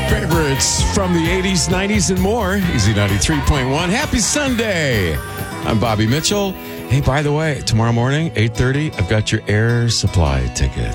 Favorites from the 80s, 90s, and more. Easy 93.1. Happy Sunday. I'm Bobby Mitchell. Hey, by the way, tomorrow morning, 8:30, I've got your Air Supply ticket.